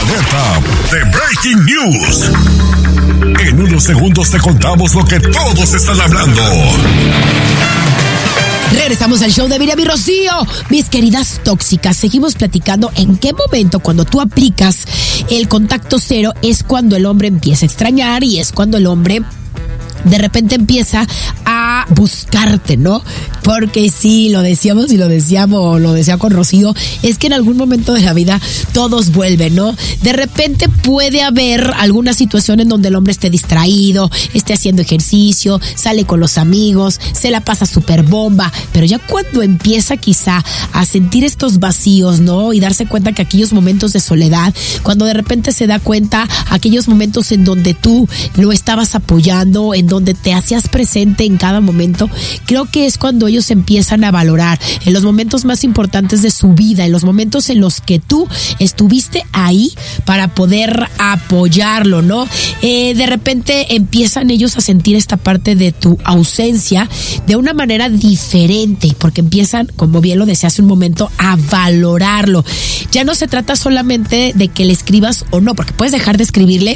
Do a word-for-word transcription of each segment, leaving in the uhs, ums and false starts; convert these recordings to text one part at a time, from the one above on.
Alerta de Breaking News. En unos segundos te contamos lo que todos están hablando. Regresamos al show de Miriam y Rocío. Mis queridas tóxicas, seguimos platicando en qué momento cuando tú aplicas el contacto cero es cuando el hombre empieza a extrañar y es cuando el hombre de repente empieza a buscarte, ¿no? Porque sí, lo decíamos y lo decíamos, lo decía con Rocío, es que en algún momento de la vida todos vuelven, ¿no? De repente puede haber alguna situación en donde el hombre esté distraído, esté haciendo ejercicio, sale con los amigos, se la pasa súper bomba, pero ya cuando empieza quizá a sentir estos vacíos, ¿no? Y darse cuenta que aquellos momentos de soledad, cuando de repente se da cuenta aquellos momentos en donde tú lo estabas apoyando, en donde te hacías presente en cada momento, creo que es cuando ellos empiezan a valorar en los momentos más importantes de su vida, en los momentos en los que tú estuviste ahí para poder apoyarlo, ¿no? Eh, de repente empiezan ellos a sentir esta parte de tu ausencia de una manera diferente, porque empiezan, como bien lo decía hace un momento, a valorarlo. Ya no se trata solamente de que le escribas o no, porque puedes dejar de escribirle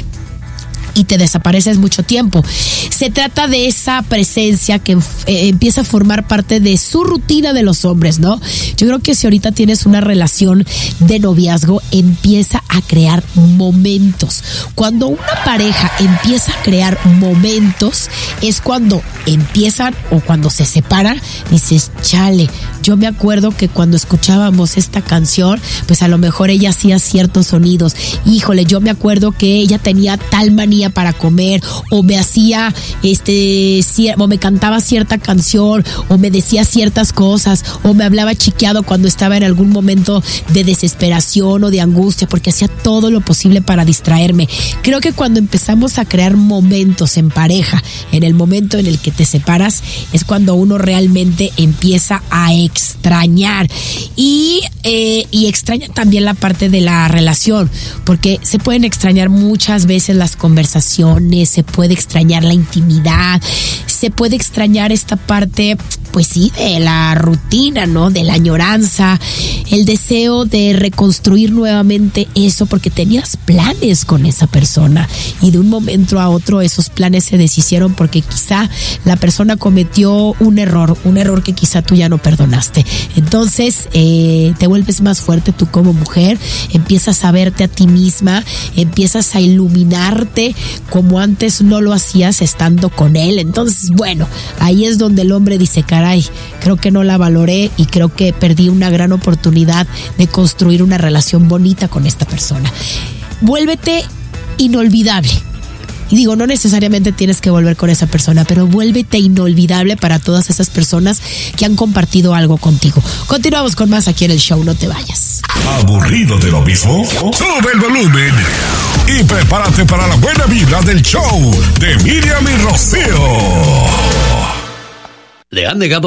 y te desapareces mucho tiempo. Se trata de esa presencia que eh, empieza a formar parte de su rutina de los hombres, ¿no? Yo creo que si ahorita tienes una relación de noviazgo, empieza a crear momentos. Cuando una pareja empieza a crear momentos, es cuando empiezan o cuando se separan, dices, chale, yo me acuerdo que cuando escuchábamos esta canción, pues a lo mejor ella hacía ciertos sonidos. Híjole, yo me acuerdo que ella tenía tal manía para comer, o me hacía este o me cantaba cierta canción, o me decía ciertas cosas, o me hablaba chiqueado cuando estaba en algún momento de desesperación o de angustia, porque hacía todo lo posible para distraerme. Creo que cuando empezamos a crear momentos en pareja, en el momento en el que te separas, es cuando uno realmente empieza a extrañar y eh, y extraña también la parte de la relación, porque se pueden extrañar muchas veces las conversaciones, se puede extrañar la intimidad, se puede extrañar esta parte, pues sí, de la rutina, ¿no? De la añoranza, el deseo de reconstruir nuevamente eso, porque tenías planes con esa persona y de un momento a otro esos planes se deshicieron porque quizá la persona cometió un error, un error que quizá tú ya no perdonaste. Entonces eh, te vuelves más fuerte tú como mujer, empiezas a verte a ti misma, empiezas a iluminarte como antes no lo hacías estando con él. Entonces, bueno, ahí es donde el hombre dice, caray, creo que no la valoré y creo que perdí una gran oportunidad de construir una relación bonita con esta persona. Vuélvete inolvidable. Y digo, no necesariamente tienes que volver con esa persona, pero vuélvete inolvidable para todas esas personas que han compartido algo contigo. Continuamos con más aquí en el show, no te vayas. ¿Aburrido de lo mismo? Sube el volumen y prepárate para la buena vibra del show de Miriam y Rocío. Le han negado